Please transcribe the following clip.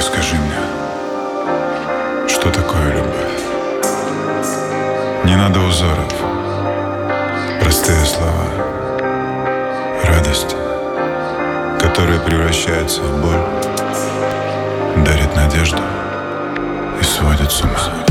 Расскажи мне, что такое любовь? Не надо узоров, простые слова, радость, которая превращается в боль, дарит надежду и сводит с ума.